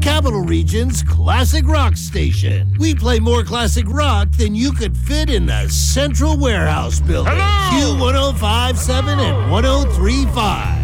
Capital Region's classic rock station. We play more classic rock than you could fit in the Central Warehouse building. Hello! Q1057 and 1035.